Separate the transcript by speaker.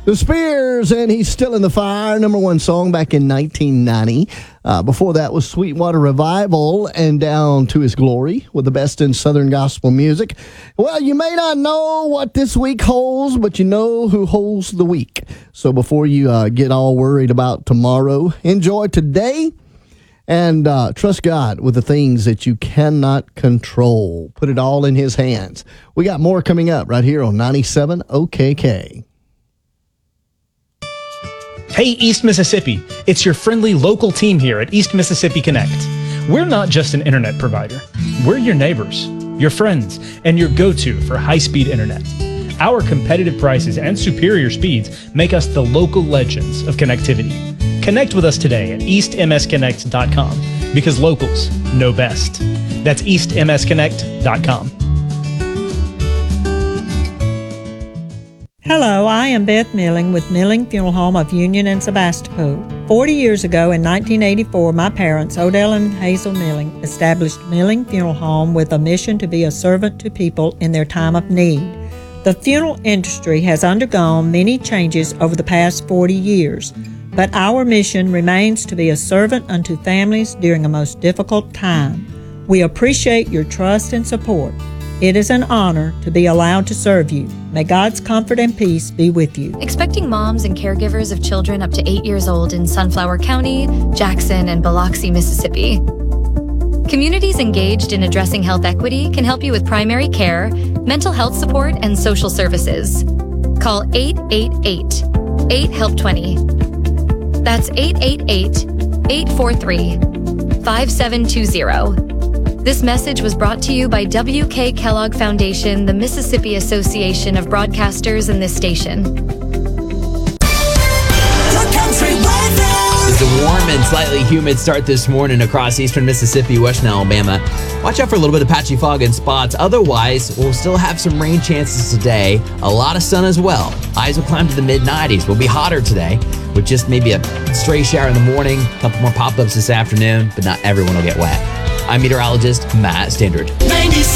Speaker 1: The Spears, and He's Still in the Fire, number one song back in 1990. Before that was Sweetwater Revival and Down to His Glory with the best in Southern gospel music. Well, you may not know what this week holds, but you know who holds the week. So before you get all worried about tomorrow, enjoy today and trust God with the things that you cannot control. Put it all in His hands. We got more coming up right here on 97 OKK.
Speaker 2: Hey, East Mississippi, it's your friendly local team here at East Mississippi Connect. We're not just an internet provider. We're your neighbors, your friends, and your go-to for high-speed internet. Our competitive prices and superior speeds make us the local legends of connectivity. Connect with us today at eastmsconnect.com because locals know best. That's eastmsconnect.com.
Speaker 3: Hello, I am Beth Milling with Milling Funeral Home of Union and Sebastopol. 40 years ago in 1984, my parents, Odell and Hazel Milling, established Milling Funeral Home with a mission to be a servant to people in their time of need. The funeral industry has undergone many changes over the past 40 years, but our mission remains to be a servant unto families during a most difficult time. We appreciate your trust and support. It is an honor to be allowed to serve you. May God's comfort and peace be with you.
Speaker 4: Expecting moms and caregivers of children up to 8 years old in Sunflower County, Jackson, and Biloxi, Mississippi. Communities engaged in addressing health equity can help you with primary care, mental health support, and social services. Call 888-8HELP20. That's 888-843-5720. This message was brought to you by W.K. Kellogg Foundation, the Mississippi Association of Broadcasters, and this station.
Speaker 5: It's a warm and slightly humid start this morning across eastern Mississippi, western Alabama. Watch out for a little bit of patchy fog in spots. Otherwise, we'll still have some rain chances today. A lot of sun as well. Highs will climb to the mid-90s. We'll be hotter today with just maybe a stray shower in the morning, a couple more pop-ups this afternoon, but not everyone will get wet. I'm meteorologist Matt Standard. 97